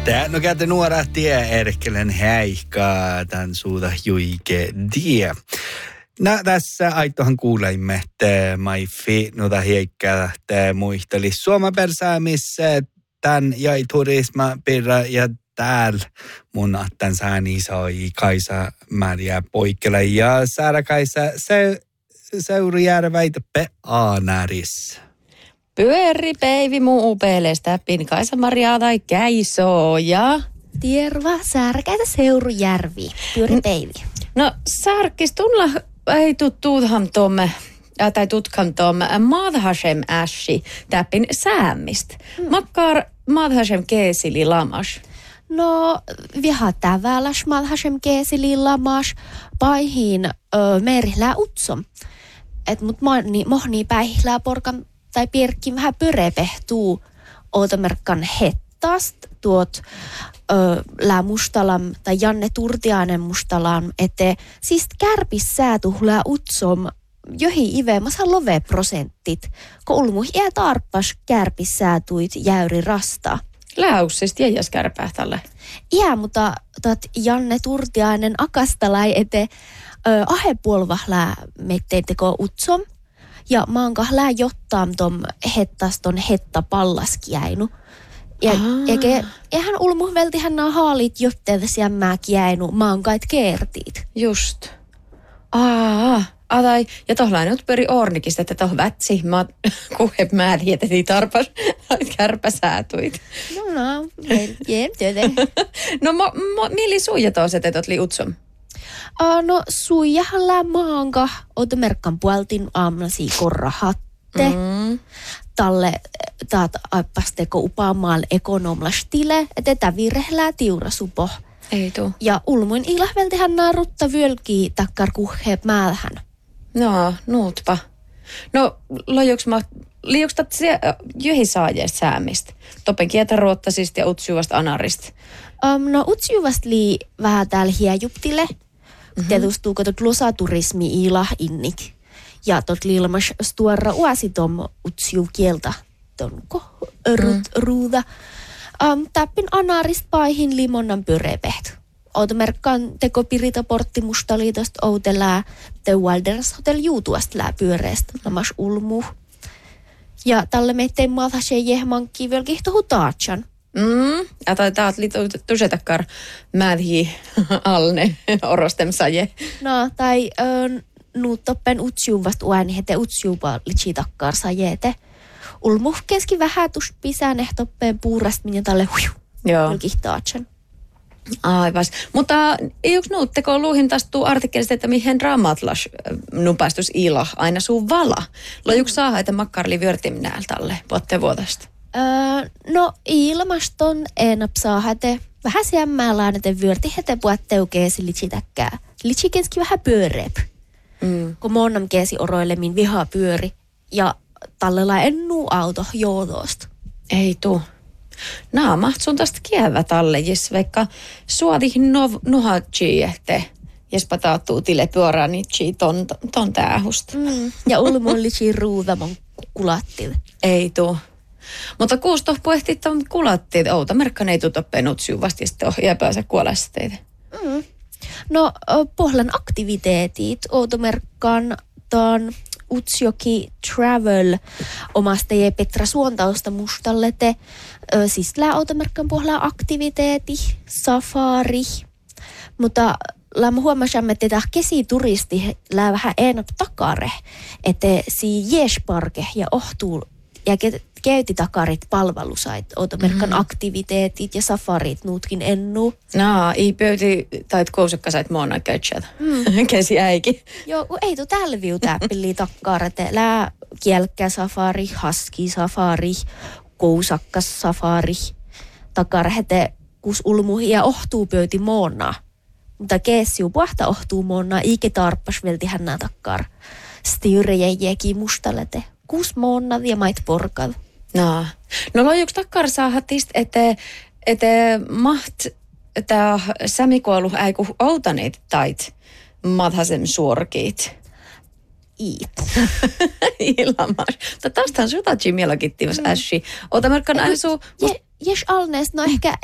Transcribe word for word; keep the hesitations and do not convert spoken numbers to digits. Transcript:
Tää no käytä nuora tie erkkelen häikkaa tän suuta juike die. No tässä aitohan kuuleimme, että Maifi noita heikkää muisteli Suomen persäämissä tän jäi turisma perä ja täällä mun tän sääni sai Kaisa Maria Poikkela ja Saara Kaisa se, Seurujärväitäppe Aanaris. Pyöri päivi muu upeleesta pin Kaisa Maria tai Käisoo ja Tierva Särkäitä Seurujärvi. Pyöri päivi. No Särkis tulla ei tuttuudham tomme tai tutkam tomme Madhashem ässi täpin säämist. Mm. Makkar Madhashem keesili lamas. No viha täväläs Madhashem keesili lamas paihin merillä utsom. Et mut mohni, mohni päihlää porkan tai pirkki vähän pyrepehtuu ootamerkkan hettast tuot ö, lää mustalam tai Janne Turtiainen mustalam, ette siis kärpissää tuhlää utsom johi ive masa love prosentit, kun ulmuh jää tarppas kärpissää tuit jäyri rasta. Läussist jäijäs kärpähtälle. Jää, mutta tot Janne Turtiainen akastalai ete ö, ahepuolvahlää mettein teko utsom. Ja maankah lää jottaam tom hettaston hetta pallaskiäinu. Ja eikä eihän ulmuh veltihän nää haalit jotteellisia määkiäinu maankait kertiit. Just. Aa, adai. Ja tohlain nyt pyri ornikista, että toh vätsi ma kuheb määri, että tii tarpas kärpäsäätuit. No no, jee, työte. No mo, mo, mieli suija tos, että tot li utsom? Uh, no suijahan lää maanka, oota merkkan puoltin aamnasi korrahatte. Mm. Talle taat aippasteko upaamaal ekonomlastile, että tätä virhehlää tiurasupo. Ei tuu. Ja ulmuin ilahveltihän nää rutta vyölkii takkar kuhheep määlhän. No, nuutpa. No, lojuks mä, liuks tat se johi saajeest säämistä? Toppen kietä ruottasista ja utsjuvasta anarista. Um, no utsjuvast lii vähän täällä hiejuptile. Mm-hmm. Tetustuuko tot losaturismi ilah innik. Ja tot liilmas stuarra uasitom utsiu kieltä. Tonko rut mm. ruuda. Um, täppin anarist paihin limonnan pyrepeht. Outomerkkaan teko pirita portti mustaliitosta outelää te Walders Hotel juutuast lää pyöreästä lamas ulmu. Ja tälle meitteen maata se jehmankki vielä kihtohu taatsan. Mm, ja taat liitu tusetakkar määdhi alne orostem saje. No, tai äh, nuuttoppen utsiuvast uäni hete utsiupa litsitakkar sajete. Ulmuh keski vähätus pisään ehtoppeen puurast minä tälle huju. Joo. Vilkihtaatsen. Aivas. Mutta yksi nuutteko luuhin taas tuu artikkelista, että mihin raamatlas nupastus ila aina suu vala. Lojuks saa, että makkarli vyörtimnääl tälle potte vuodesta? Öö, no ilmaston enap saa hete vähän siämmäällään, että vyörti hete puetteu keesi litsitäkkää. Litsi keski vähän pyöreep. Mm. Kun monnam keesi oroilemin vihaa pyöri ja tallella ennuu auto joutosta. Ei tuu. Naa mahtsun tästä kievä talle, jes vaikka suodihin nov nuhatsi, että jespa taattuu tile pyörää nitsi ton, ton täähusta. Mm. Ja ulmuun litsi ruudamon kulattille. Ei tuu. Mutta kuustoh puhti ton kulattiin, outa merkkaan ei tutoppeen utsiuvasti ja sitten ohjaa pääse kuolesteitä. Mm. No pohlan aktiviteetit, outa merkkaan ton Utsjoki Travel omasta ja Petra Suontausta mustalle te ö, siis lää automerkkan pohjalla aktiviteetti, safari, mutta lämmö huomasamme, että tämä kesituristi lää vähän enap takare, että si Jesparke ja ohtuu ja keyti takarit palvelusait, automerkkan mm. aktiviteetit ja safarit nuutkin ennu. No, ei pöyti tait kousukkasait muona käytsät. Mm. Kesi äikin. Joo, ei tuu täällä viu täppili takkarete. Lää kielkkä safari, haski safari, kousakkas safari. Takarhete, kus ulmuhi ja ohtuu pöyti muona. Mutta keessiu puhta ohtuu muona, iike tarppas velti hännää takkar. Stiurejejäki mustalete. Kus muona ja mait porkal. No, no lojuks takkar saahatist, että että maht tää sämikoulu äiku outaneit tait madhasem suorkiit. Iit. Ilamar. Mutta tästähän sutaji mielakittivas ässi. Ota merkkaan aina suu... Jes alneest, no ehkä